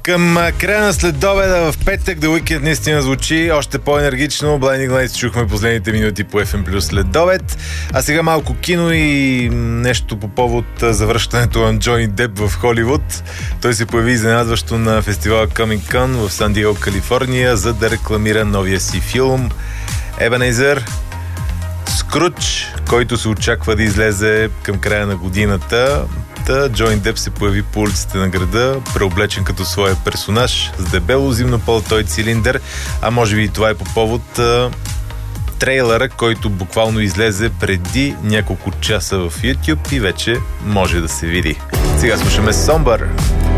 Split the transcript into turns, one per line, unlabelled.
Към края на следобеда в петък The Weeknd наистина звучи още по-енергично. Blinding Lights чухме последните минути по FM Plus следобед. А сега малко кино и нещо по повод завръщането на Джони Деп в Холивуд. Той се появи изненадващо на фестивала Comic Con в Сан Диего, Калифорния, за да рекламира новия си филм Ебенезър Скруч, който се очаква да излезе към края на годината. Джони Деп се появи по улиците на града, преоблечен като своя персонаж, с дебело зимно-палто и цилиндър, а може би и това е по повод трейлера, който буквално излезе преди няколко часа в YouTube и вече може да се види. Сега слушаме Somber.